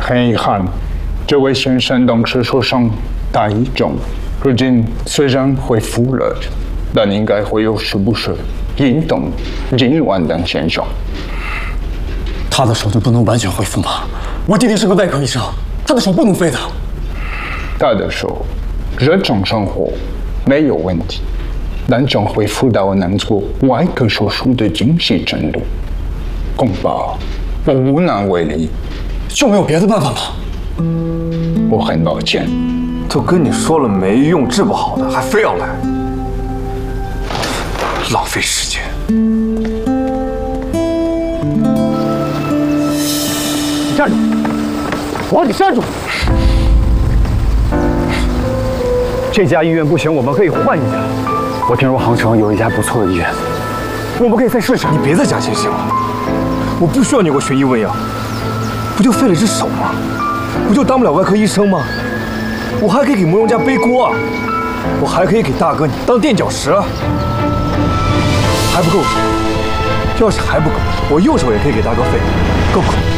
很遗憾，这位先生当时受伤太重，如今虽然恢复了，但应该会有时不时运动痉挛等现象。 他的手就不能完全恢复吗？我弟弟是个外科医生，他的手不能废的。 他的手日常生活没有问题，但将恢复到能做外科手术的精细程度，恐怕我无能为力。 就没有别的办法吗？ 我很抱歉。 都跟你说了没用，治不好的还非要来，浪费时间。 你站住！我让你站住！这家医院不行，我们可以换一家。我听说杭城有一家不错的医院，我们可以再试试。 你别再假惺惺了，我不需要你给我学医问药，不就废了只手吗？不就当不了外科医生吗？我还可以给慕容家背锅啊！我还可以给大哥你当垫脚石啊！还不够使？要是还不够，我右手也可以给大哥废，够不够？